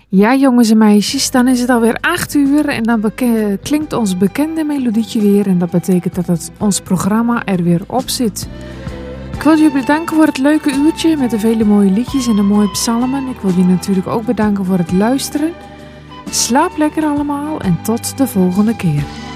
Ja, jongens en meisjes, dan is het alweer 8 uur en dan klinkt ons bekende melodietje weer. En dat betekent dat ons programma er weer op zit. Ik wil jullie bedanken voor het leuke uurtje met de vele mooie liedjes en de mooie psalmen. Ik wil jullie natuurlijk ook bedanken voor het luisteren. Slaap lekker allemaal en tot de volgende keer.